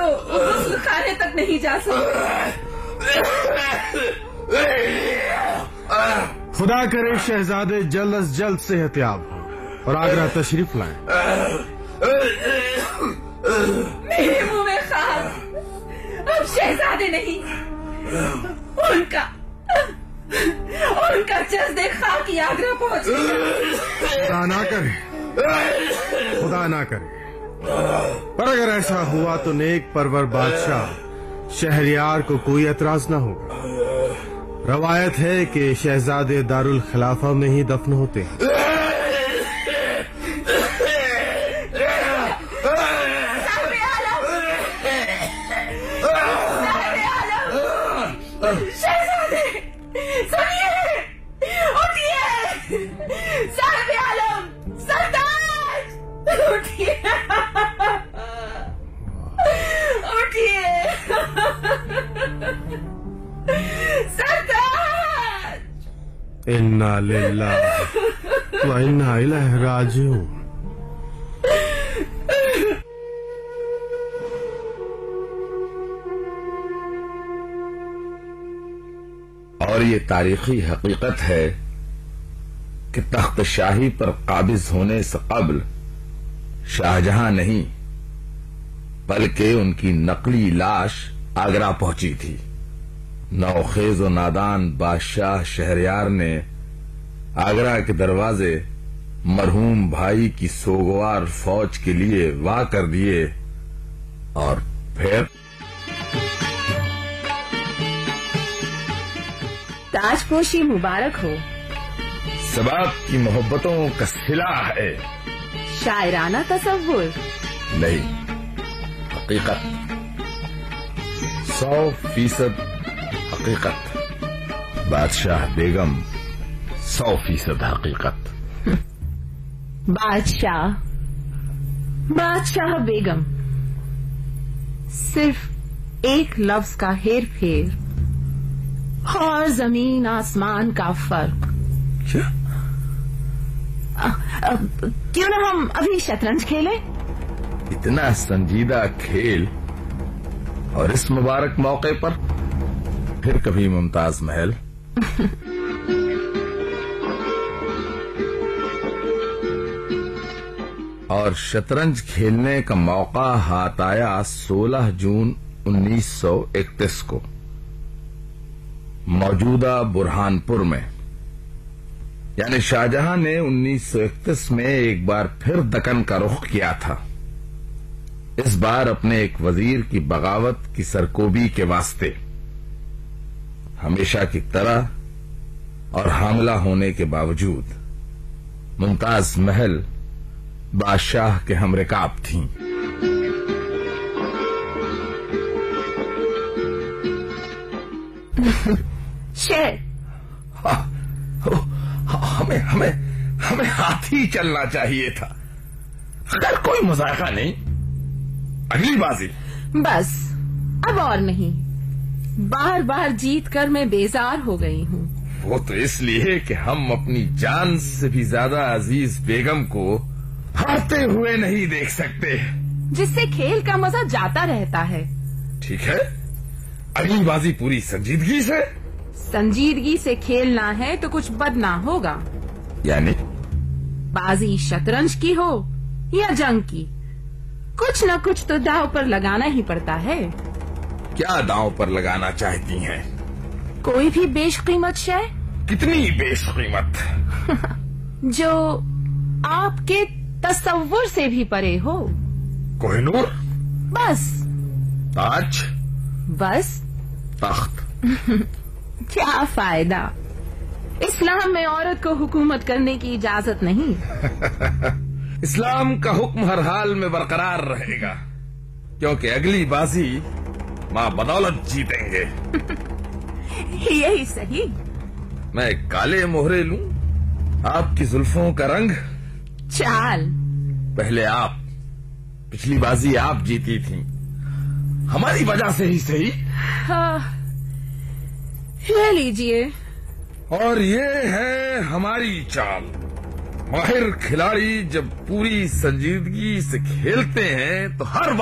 تو غسل خانے تک نہیں جا سکتے. خدا کرے شہزادے جلد از جلد صحت یاب ہو اور آگرہ تشریف لائیں. میرے منہ میں خاک. اب شہزادے نہیں، ان کا جسد خاکی آگرہ پہنچ گیا. خدا نہ کرے، خدا نہ کرے. پر اگر ایسا ہوا تو نیک پرور بادشاہ شہریار کو کوئی اعتراض نہ ہوگا. روایت ہے کہ شہزادے دارالخلافہ میں ہی دفن ہوتے ہیں. شہزادے سنیے، اٹھیے. صاحب عالم، سردار اٹھیے، اٹھیے سردار. انا للہ و انا الیہ راجعون. اور یہ تاریخی حقیقت ہے کہ تخت شاہی پر قابض ہونے سے قبل شاہجہاں نہیں بلکہ ان کی نقلی لاش آگرہ پہنچی تھی. نوخیز و نادان بادشاہ شہریار نے آگرہ کے دروازے مرحوم بھائی کی سوگوار فوج کے لیے وا کر دیے اور پھر تاج پوشی مبارک ہو. سباب کی محبتوں کا صلہ ہے. شاعرانہ تصور نہیں، حقیقت، 100% حقیقت. بادشاہ بیگم 100% حقیقت. بادشاہ بیگم صرف ایک لفظ کا ہیر پھیر اور زمین آسمان کا فرق. کیوں نہ ہم ابھی شطرنج کھیلیں؟ اتنا سنجیدہ کھیل اور اس مبارک موقع پر پھر کبھی ممتاز محل. اور شطرنج کھیلنے کا موقع ہاتھ آیا 16 جون 1931 کو موجودہ برہانپور میں. یعنی شاہجہاں نے 1931 میں ایک بار پھر دکن کا رخ کیا تھا، اس بار اپنے ایک وزیر کی بغاوت کی سرکوبی کے واسطے. ہمیشہ کی طرح اور حاملہ ہونے کے باوجود ممتاز محل بادشاہ کے ہمرکاب تھیں. ہمیں ہاتھ ہی چلنا چاہیے تھا. اگر کوئی مذائقہ نہیں، اگلی بازی. بس اب اور نہیں. بار بار جیت کر میں بیزار ہو گئی ہوں. وہ تو اس لیے کہ ہم اپنی جان سے بھی زیادہ عزیز بیگم کو ہارتے ہوئے نہیں دیکھ سکتے، جس سے کھیل کا مزہ جاتا رہتا ہے. ٹھیک ہے، اگلی بازی پوری سنجیدگی سے. سنجیدگی سے کھیلنا ہے تو کچھ بد نہ ہوگا. یعنی بازی شطرنج کی ہو یا جنگ کی، کچھ نہ کچھ تو داؤ پر لگانا ہی پڑتا ہے. کیا داؤ پر لگانا چاہتی ہیں؟ کوئی بھی بیش قیمت شے. کتنی بیش قیمت؟ جو آپ کے تصور سے بھی پرے ہو. کوہ نور؟ بس. تاج؟ بس. تخت؟ کیا فائدہ، اسلام میں عورت کو حکومت کرنے کی اجازت نہیں. اسلام کا حکم ہر حال میں برقرار رہے گا، کیونکہ اگلی بازی ماں بدولت جیتیں گے. یہی صحیح. میں کالے مہرے لوں، آپ کی زلفوں کا رنگ. چال. پہلے آپ، پچھلی بازی آپ جیتی تھیں، ہماری وجہ سے ہی صحیح. لے لیجیے. اور یہ ہے ہماری چال. ماہر کھلاڑی جب پوری سنجیدگی سے کھیلتے ہیں تو ہر